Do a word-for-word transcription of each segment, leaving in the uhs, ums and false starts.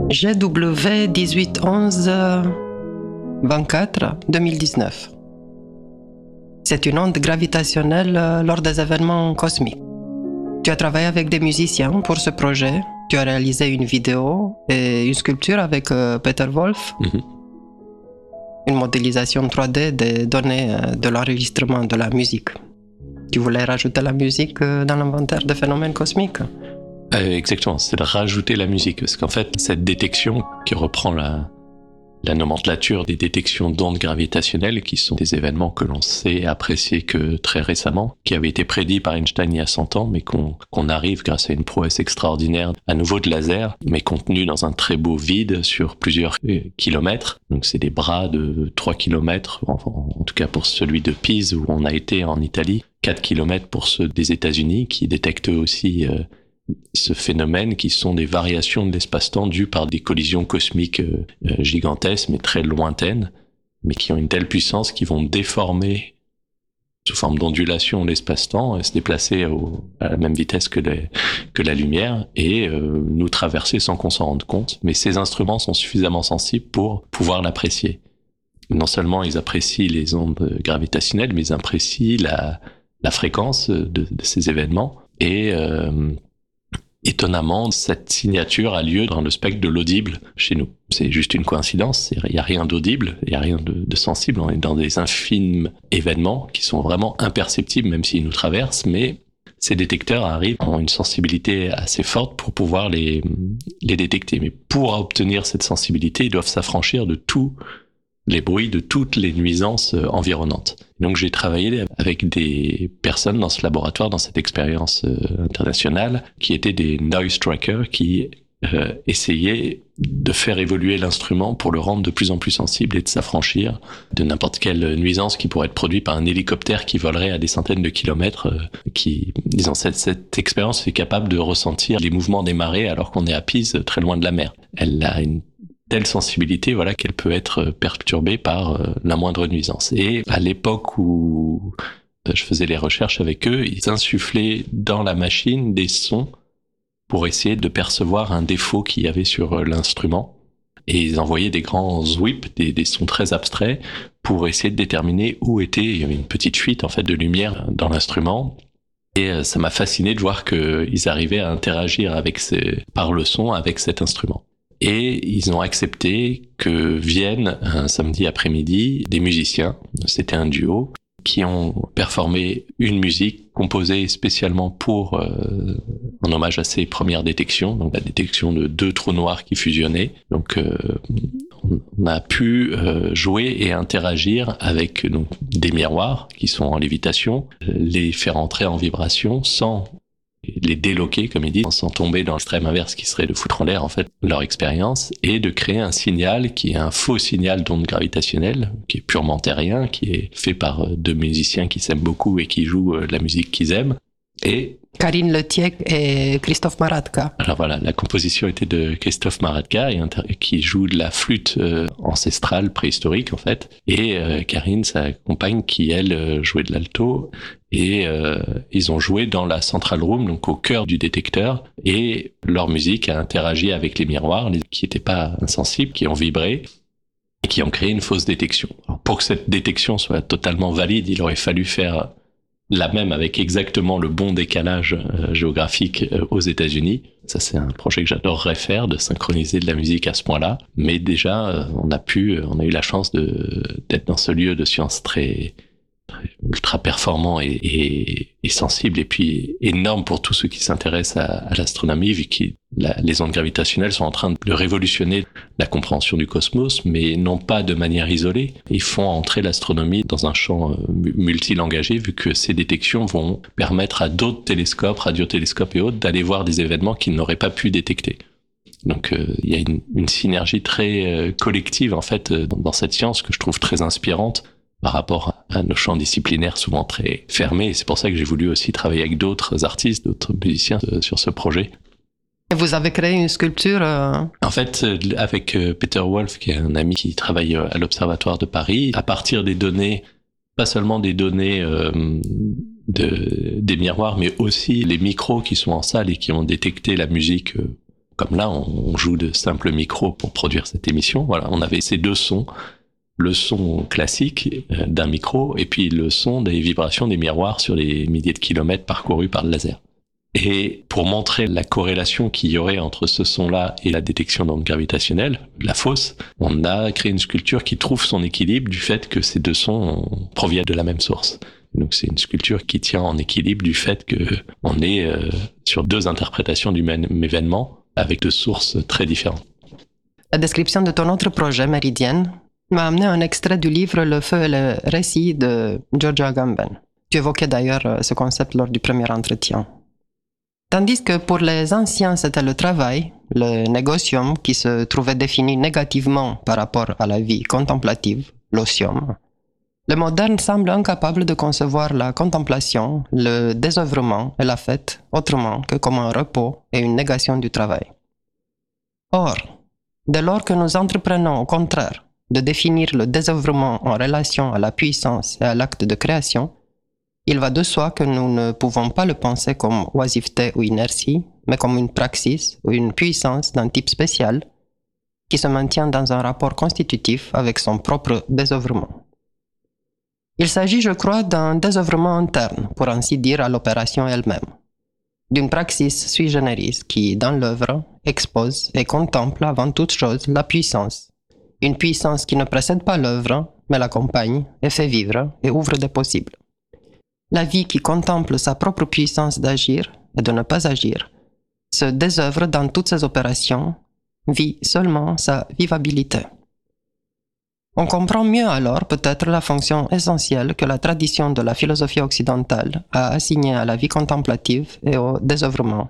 G W dix-huit onze vingt-quatre deux mille dix-neuf. C'est une onde gravitationnelle lors des événements cosmiques. Tu as travaillé avec des musiciens pour ce projet. Tu as réalisé une vidéo et une sculpture avec euh, Peter Wolf. Mm-hmm. Une modélisation trois D des données euh, de l'enregistrement de la musique. Tu voulais rajouter la musique euh, dans l'inventaire des phénomènes cosmiques? euh, Exactement, c'est de rajouter la musique. Parce qu'en fait, cette détection qui reprend la... la nomenclature des détections d'ondes gravitationnelles, qui sont des événements que l'on sait apprécier que très récemment, qui avaient été prédits par Einstein il y a cent ans, mais qu'on, qu'on arrive grâce à une prouesse extraordinaire, à nouveau de laser, mais contenu dans un très beau vide sur plusieurs euh, kilomètres. Donc c'est des bras de trois kilomètres, en, en tout cas pour celui de Pise où on a été en Italie, quatre kilomètres pour ceux des États-Unis, qui détectent eux aussi euh, ce phénomène qui sont des variations de l'espace-temps dues par des collisions cosmiques euh, gigantesques mais très lointaines, mais qui ont une telle puissance qu'ils vont déformer sous forme d'ondulation l'espace-temps et se déplacer au, à la même vitesse que, les, que la lumière et euh, nous traverser sans qu'on s'en rende compte. Mais ces instruments sont suffisamment sensibles pour pouvoir l'apprécier. Non seulement ils apprécient les ondes gravitationnelles, mais ils apprécient la, la fréquence de, de ces événements et euh, étonnamment, cette signature a lieu dans le spectre de l'audible chez nous. C'est juste une coïncidence, il n'y a rien d'audible, il n'y a rien de, de sensible, on est dans des infimes événements qui sont vraiment imperceptibles même s'ils nous traversent, mais ces détecteurs arrivent ont une sensibilité assez forte pour pouvoir les, les détecter. Mais pour obtenir cette sensibilité, ils doivent s'affranchir de tous les bruits, de toutes les nuisances environnantes. Donc j'ai travaillé avec des personnes dans ce laboratoire, dans cette expérience euh, internationale, qui étaient des noise trackers qui euh, essayaient de faire évoluer l'instrument pour le rendre de plus en plus sensible et de s'affranchir de n'importe quelle nuisance qui pourrait être produite par un hélicoptère qui volerait à des centaines de kilomètres, euh, qui, disons, cette, cette expérience est capable de ressentir les mouvements des marées alors qu'on est à Pise, très loin de la mer. Elle a une telle sensibilité, voilà, qu'elle peut être perturbée par euh, la moindre nuisance. Et à l'époque où euh, je faisais les recherches avec eux, ils insufflaient dans la machine des sons pour essayer de percevoir un défaut qu'il y avait sur euh, l'instrument. Et ils envoyaient des grands whips, des, des sons très abstraits, pour essayer de déterminer où était, il y avait une petite fuite en fait de lumière dans l'instrument. Et euh, ça m'a fasciné de voir qu'ils arrivaient à interagir avec ces, par le son avec cet instrument. Et ils ont accepté que viennent un samedi après-midi des musiciens, c'était un duo, qui ont performé une musique composée spécialement pour, euh, en hommage à ces premières détections, donc la détection de deux trous noirs qui fusionnaient. Donc euh, on a pu euh, jouer et interagir avec donc, des miroirs qui sont en lévitation, les faire entrer en vibration sans les déloquer, comme ils disent, sans tomber dans l'extrême inverse qui serait de foutre en l'air, en fait, leur expérience, et de créer un signal qui est un faux signal d'onde gravitationnelle, qui est purement terrien, qui est fait par deux musiciens qui s'aiment beaucoup et qui jouent la musique qu'ils aiment, et Karine Letiec et Christophe Maratka. Alors voilà, la composition était de Christophe Maratka, et inter- qui joue de la flûte euh, ancestrale, préhistorique en fait, et euh, Karine, sa compagne, qui elle euh, jouait de l'alto, et euh, ils ont joué dans la central room, donc au cœur du détecteur, et leur musique a interagi avec les miroirs, les, qui n'étaient pas insensibles, qui ont vibré, et qui ont créé une fausse détection. Alors, pour que cette détection soit totalement valide, il aurait fallu faire la même avec exactement le bon décalage euh, géographique euh, aux États-Unis. Ça, c'est un projet que j'adorerais faire, de synchroniser de la musique à ce point-là. Mais déjà, euh, on a pu, on a eu la chance de, d'être dans ce lieu de science très, très ultra performant et, et, et sensible, et puis énorme pour tous ceux qui s'intéressent à, à l'astronomie, vu que la, les ondes gravitationnelles sont en train de révolutionner la compréhension du cosmos, mais non pas de manière isolée. Ils font entrer l'astronomie dans un champ euh, multilangagé, vu que ces détections vont permettre à d'autres télescopes, radiotélescopes et autres, d'aller voir des événements qu'ils n'auraient pas pu détecter. Donc euh, il y a une, une synergie très euh, collective en fait euh, dans, dans cette science que je trouve très inspirante par rapport à nos champs disciplinaires souvent très fermés. Et c'est pour ça que j'ai voulu aussi travailler avec d'autres artistes, d'autres musiciens euh, sur ce projet. Et vous avez créé une sculpture euh... En fait, euh, avec euh, Peter Wolf, qui est un ami qui travaille euh, à l'Observatoire de Paris, à partir des données, pas seulement des données euh, de, des miroirs, mais aussi les micros qui sont en salle et qui ont détecté la musique euh, Comme là, on joue de simples micros pour produire cette émission. Voilà, on avait ces deux sons. Le son classique d'un micro et puis le son des vibrations des miroirs sur les milliers de kilomètres parcourus par le laser. Et pour montrer la corrélation qu'il y aurait entre ce son-là et la détection d'ondes gravitationnelles, la fausse, on a créé une sculpture qui trouve son équilibre du fait que ces deux sons proviennent de la même source. Donc c'est une sculpture qui tient en équilibre du fait qu'on est euh, sur deux interprétations du même événement avec deux sources très différentes. La description de ton autre projet, Méridienne, m'a amené un extrait du livre Le feu et le récit de Giorgio Agamben. Tu évoquais d'ailleurs ce concept lors du premier entretien. Tandis que pour les anciens, c'était le travail, le négocium, qui se trouvait défini négativement par rapport à la vie contemplative, l'osium, le moderne semble incapable de concevoir la contemplation, le désœuvrement et la fête autrement que comme un repos et une négation du travail. Or, dès lors que nous entreprenons au contraire de définir le désœuvrement en relation à la puissance et à l'acte de création, il va de soi que nous ne pouvons pas le penser comme oisiveté ou inertie, mais comme une praxis ou une puissance d'un type spécial qui se maintient dans un rapport constitutif avec son propre désœuvrement. Il s'agit, je crois, d'un désœuvrement interne, pour ainsi dire, à l'opération elle-même, d'une praxis sui generis qui, dans l'œuvre, expose et contemple avant toute chose la puissance, une puissance qui ne précède pas l'œuvre, mais l'accompagne et fait vivre et ouvre des possibles. La vie qui contemple sa propre puissance d'agir et de ne pas agir se désœuvre dans toutes ses opérations, vit seulement sa vivabilité. On comprend mieux alors peut-être la fonction essentielle que la tradition de la philosophie occidentale a assignée à la vie contemplative et au désœuvrement.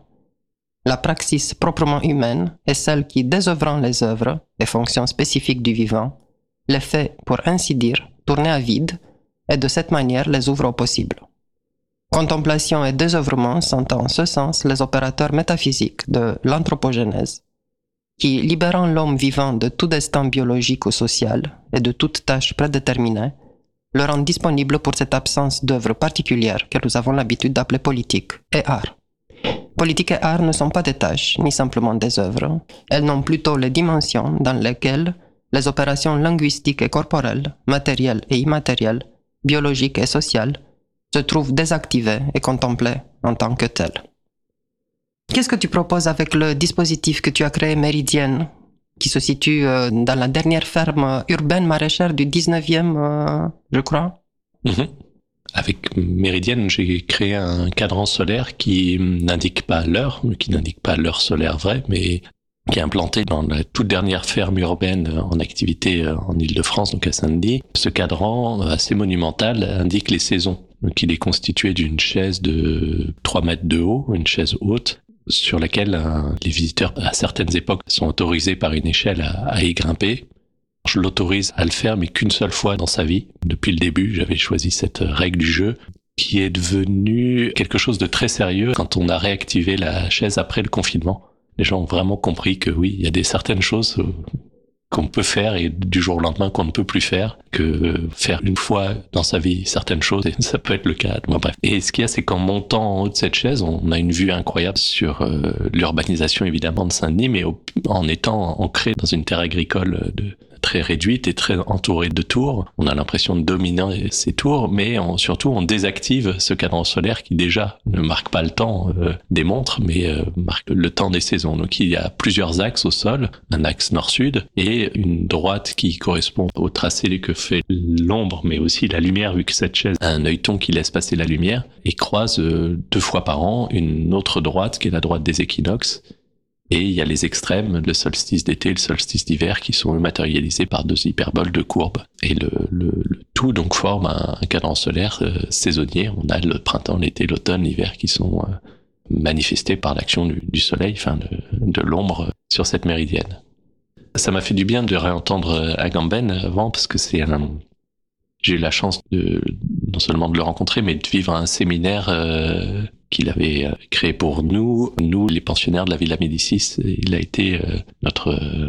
La praxis proprement humaine est celle qui, désœuvrant les œuvres, les fonctions spécifiques du vivant, les fait, pour ainsi dire, tourner à vide, et de cette manière les ouvre au possible. Contemplation et désœuvrement sont en ce sens les opérateurs métaphysiques de l'anthropogénèse, qui, libérant l'homme vivant de tout destin biologique ou social et de toute tâche prédéterminée, le rendent disponible pour cette absence d'œuvre particulière que nous avons l'habitude d'appeler politique et art. Politique et art ne sont pas des tâches, ni simplement des œuvres. Elles n'ont plutôt les dimensions dans lesquelles les opérations linguistiques et corporelles, matérielles et immatérielles, biologiques et sociales, se trouvent désactivées et contemplées en tant que telles. Qu'est-ce que tu proposes avec le dispositif que tu as créé, Méridienne, qui se situe dans la dernière ferme urbaine maraîchère du dix-neuvième, euh, je crois? Mm-hmm. Avec Méridienne, j'ai créé un cadran solaire qui n'indique pas l'heure, qui n'indique pas l'heure solaire vraie, mais qui est implanté dans la toute dernière ferme urbaine en activité en Île-de-France, donc à Saint-Denis. Ce cadran assez monumental indique les saisons. Donc il est constitué d'une chaise de trois mètres de haut, une chaise haute, sur laquelle euh, les visiteurs à certaines époques sont autorisés par une échelle à, à y grimper. Je l'autorise à le faire, mais qu'une seule fois dans sa vie. Depuis le début, j'avais choisi cette règle du jeu, qui est devenue quelque chose de très sérieux quand on a réactivé la chaise après le confinement. Les gens ont vraiment compris que oui, il y a des certaines choses qu'on peut faire et du jour au lendemain qu'on ne peut plus faire, que faire une fois dans sa vie certaines choses, et ça peut être le cas. Bon, bref. Et ce qu'il y a, c'est qu'en montant en haut de cette chaise, on a une vue incroyable sur euh, l'urbanisation évidemment de Saint-Denis, mais au, en étant ancré dans une terre agricole de très réduite et très entourée de tours. On a l'impression de dominer ces tours, mais on, surtout on désactive ce cadran solaire qui déjà ne marque pas le temps euh, des montres, mais euh, marque le temps des saisons. Donc il y a plusieurs axes au sol, un axe nord-sud et une droite qui correspond au tracé que fait l'ombre, mais aussi la lumière, vu que cette chaise a un œilleton qui laisse passer la lumière, et croise euh, deux fois par an une autre droite qui est la droite des équinoxes. Et il y a les extrêmes, le solstice d'été et le solstice d'hiver, qui sont matérialisés par deux hyperboles de courbes. Et le, le, le tout donc forme un, un cadran solaire euh, saisonnier. On a le printemps, l'été, l'automne, l'hiver qui sont euh, manifestés par l'action du, du soleil, enfin de, de l'ombre sur cette méridienne. Ça m'a fait du bien de réentendre Agamben avant, parce que c'est un... J'ai eu la chance de non seulement de le rencontrer, mais de vivre un séminaire euh, qu'il avait créé pour nous, nous les pensionnaires de la Villa Médicis. Il a été euh, notre euh,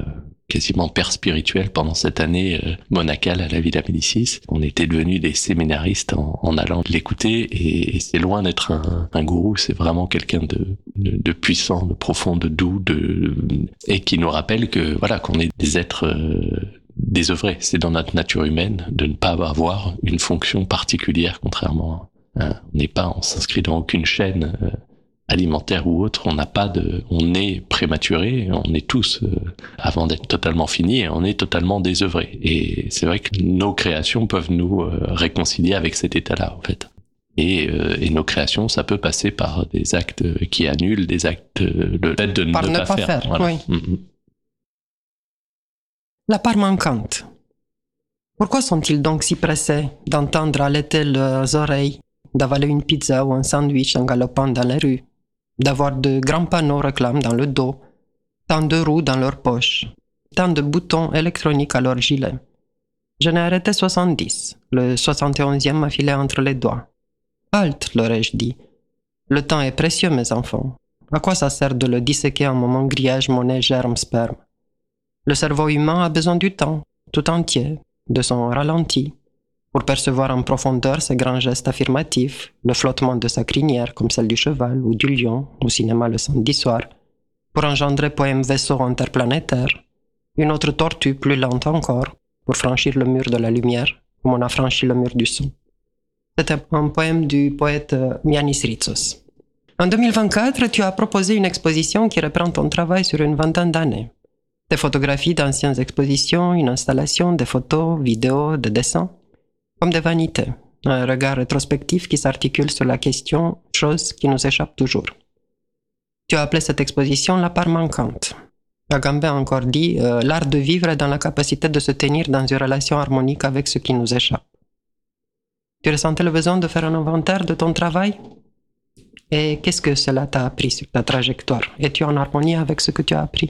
quasiment père spirituel pendant cette année euh, monacale à la Villa Médicis. On était devenus des séminaristes en, en allant l'écouter et, et c'est loin d'être un, un gourou, c'est vraiment quelqu'un de, de, de puissant, de profond, de doux, de, et qui nous rappelle que voilà qu'on est des êtres euh, désœuvrés. C'est dans notre nature humaine de ne pas avoir une fonction particulière, contrairement à, on n'est pas, on s'inscrit dans aucune chaîne euh, alimentaire ou autre, on n'a pas de, on est prématuré, on est tous euh, avant d'être totalement finis, et on est totalement désœuvré. Et c'est vrai que nos créations peuvent nous euh, réconcilier avec cet état-là, en fait. Et, euh, et nos créations, ça peut passer par des actes qui annulent, des actes, euh, le fait de par ne, ne pas, pas faire. faire. Voilà. Oui. Mm-hmm. La part manquante. Pourquoi sont-ils donc si pressés d'entendre allaiter leurs oreilles, d'avaler une pizza ou un sandwich en galopant dans les rues, d'avoir de grands panneaux réclames dans le dos, tant de roues dans leurs poches, tant de boutons électroniques à leur gilet? Je n'ai arrêté soixante-dix, le soixante et onzième m'a filé entre les doigts. Halte, leur ai-je dit. Le temps est précieux, mes enfants. À quoi ça sert de le disséquer en moment grillage, monnaie, germe, sperme? Le cerveau humain a besoin du temps, tout entier, de son ralenti, pour percevoir en profondeur ses grands gestes affirmatifs, le flottement de sa crinière comme celle du cheval ou du lion, au cinéma le samedi soir, pour engendrer poème vaisseau interplanétaire, une autre tortue plus lente encore, pour franchir le mur de la lumière, comme on a franchi le mur du son. C'était un poème du poète Mianis Ritsos. En deux mille vingt-quatre, tu as proposé une exposition qui reprend ton travail sur une vingtaine d'années. Des photographies d'anciennes expositions, une installation, des photos, vidéos, des dessins, comme des vanités, un regard rétrospectif qui s'articule sur la question « chose qui nous échappe toujours ». Tu as appelé cette exposition la part manquante. Agamben a encore dit euh, « l'art de vivre est dans la capacité de se tenir dans une relation harmonique avec ce qui nous échappe ». Tu ressentais le besoin de faire un inventaire de ton travail? Et qu'est-ce que cela t'a appris sur ta trajectoire? Es-tu en harmonie avec ce que tu as appris?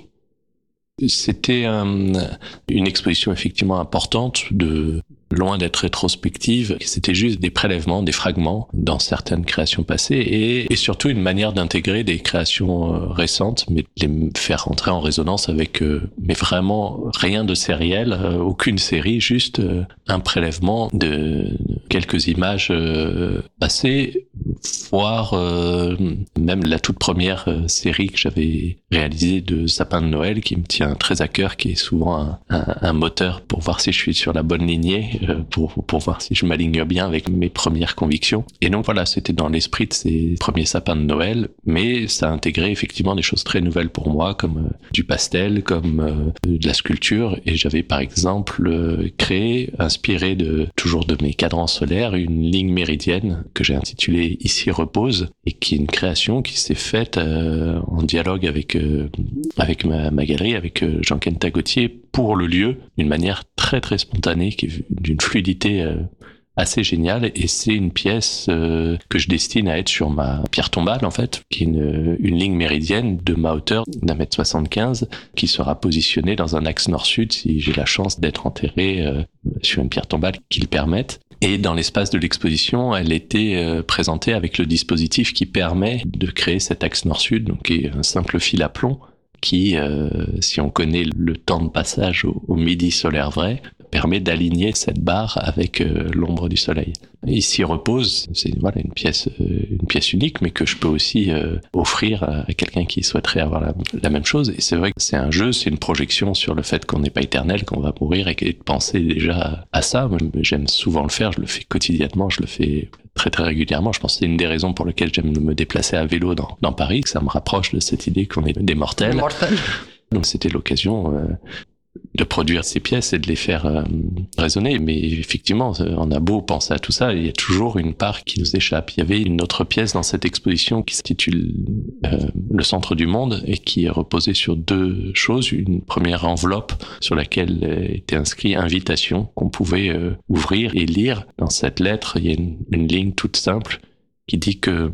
C'était un, une exposition effectivement importante, de loin d'être rétrospective. C'était juste des prélèvements, des fragments dans certaines créations passées et, et surtout une manière d'intégrer des créations euh, récentes, mais de les faire rentrer en résonance avec, euh, mais vraiment rien de sériel, euh, aucune série, juste euh, un prélèvement de quelques images euh, passées, voire euh, même la toute première euh, série que j'avais réalisée de Sapin de Noël, qui me tient très à cœur, qui est souvent un, un, un moteur pour voir si je suis sur la bonne lignée, euh, pour, pour voir si je m'aligne bien avec mes premières convictions. Et donc voilà, c'était dans l'esprit de ces premiers sapins de Noël, mais ça a intégré effectivement des choses très nouvelles pour moi, comme euh, du pastel, comme euh, de la sculpture. Et j'avais par exemple euh, créé, inspiré de toujours de mes cadrans solaires, une ligne méridienne que j'ai intitulée Ici repose, et qui est une création qui s'est faite euh, en dialogue avec euh, avec ma, ma galerie, avec euh, Jean-Ken Tagotier, pour le lieu, d'une manière très très spontanée, qui est d'une fluidité euh, assez géniale. Et c'est une pièce euh, que je destine à être sur ma pierre tombale, en fait, qui est une, une ligne méridienne de ma hauteur d'un mètre soixante-quinze, qui sera positionnée dans un axe nord-sud si j'ai la chance d'être enterré euh, sur une pierre tombale qui le permette. Et dans l'espace de l'exposition, elle était euh, présentée avec le dispositif qui permet de créer cet axe nord-sud, donc qui est un simple fil à plomb qui, euh, si on connaît le temps de passage au, au midi solaire vrai, permet d'aligner cette barre avec euh, l'ombre du soleil. Ici repose, c'est voilà une pièce, euh, une pièce unique, mais que je peux aussi euh, offrir à, à quelqu'un qui souhaiterait avoir la, la même chose. Et c'est vrai que c'est un jeu, c'est une projection sur le fait qu'on n'est pas éternel, qu'on va mourir, et, et de penser déjà à ça. Moi, j'aime souvent le faire, je le fais quotidiennement, je le fais très très régulièrement. Je pense que c'est une des raisons pour lesquelles j'aime me déplacer à vélo dans, dans Paris, que ça me rapproche de cette idée qu'on est des mortels. Mortel. Donc c'était l'occasion euh, de produire ces pièces et de les faire euh, résonner. Mais effectivement, on a beau penser à tout ça, il y a toujours une part qui nous échappe. Il y avait une autre pièce dans cette exposition qui s'intitule euh, Le centre du monde et qui est reposée sur deux choses. Une première enveloppe sur laquelle était inscrit invitation, qu'on pouvait euh, ouvrir et lire. Dans cette lettre, il y a une, une ligne toute simple qui dit que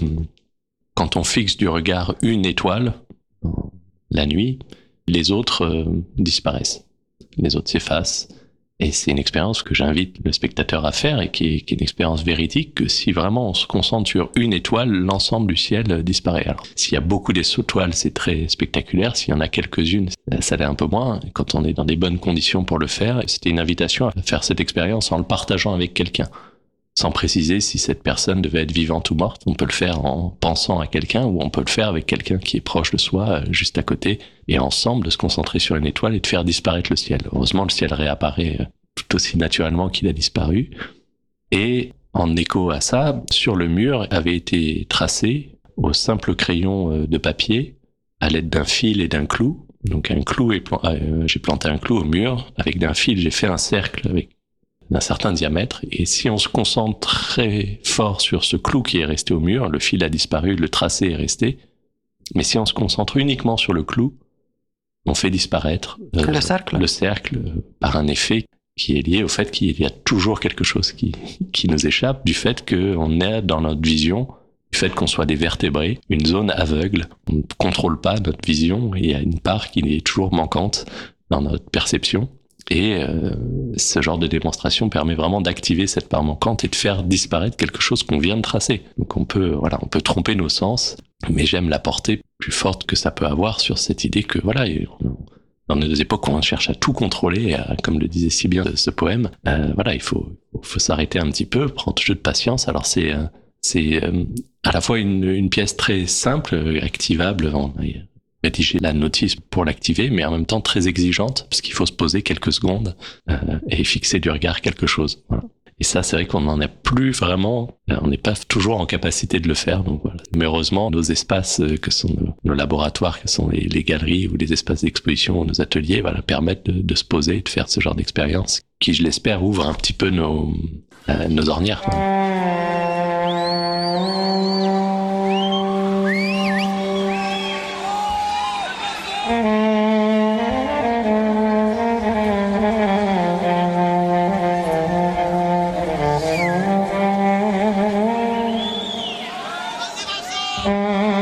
quand on fixe du regard une étoile, la nuit, les autres euh, disparaissent. Les autres s'effacent. Et c'est une expérience que j'invite le spectateur à faire et qui est, qui est une expérience véridique, que si vraiment on se concentre sur une étoile, l'ensemble du ciel disparaît. Alors, s'il y a beaucoup d'étoiles, c'est très spectaculaire. S'il y en a quelques-unes, ça l'est un peu moins. Quand on est dans des bonnes conditions pour le faire, c'était une invitation à faire cette expérience en le partageant avec quelqu'un. Sans préciser si cette personne devait être vivante ou morte. On peut le faire en pensant à quelqu'un ou on peut le faire avec quelqu'un qui est proche de soi, juste à côté, et ensemble de se concentrer sur une étoile et de faire disparaître le ciel. Heureusement, le ciel réapparaît tout aussi naturellement qu'il a disparu. Et en écho à ça, sur le mur avait été tracé au simple crayon de papier, à l'aide d'un fil et d'un clou. Donc un clou et plan- euh, j'ai planté un clou au mur, avec d'un fil j'ai fait un cercle avec d'un certain diamètre, et si on se concentre très fort sur ce clou qui est resté au mur, le fil a disparu, le tracé est resté, mais si on se concentre uniquement sur le clou, on fait disparaître euh, le cercle, le cercle euh, par un effet qui est lié au fait qu'il y a toujours quelque chose qui, qui nous échappe, du fait qu'on est dans notre vision, du fait qu'on soit des vertébrés, une zone aveugle, on ne contrôle pas notre vision, et il y a une part qui est toujours manquante dans notre perception. Et euh, ce genre de démonstration permet vraiment d'activer cette part manquante et de faire disparaître quelque chose qu'on vient de tracer. Donc on peut, voilà, on peut tromper nos sens, mais j'aime la portée plus forte que ça peut avoir sur cette idée que, voilà, dans nos époques où on cherche à tout contrôler, à, comme le disait si bien ce poème, euh, voilà, il faut, faut s'arrêter un petit peu, prendre un jeu de patience. Alors c'est, euh, c'est euh, à la fois une, une pièce très simple, activable, en, rédiger la notice pour l'activer, mais en même temps très exigeante, parce qu'il faut se poser quelques secondes euh, et fixer du regard quelque chose. Voilà. Et ça, c'est vrai qu'on n'en a plus vraiment, on n'est pas toujours en capacité de le faire. Donc voilà. Mais heureusement, nos espaces, que sont nos, nos laboratoires, que sont les, les galeries ou les espaces d'exposition ou nos ateliers, voilà, permettent de, de se poser et de faire ce genre d'expérience qui, je l'espère, ouvre un petit peu nos, euh, nos ornières, quoi.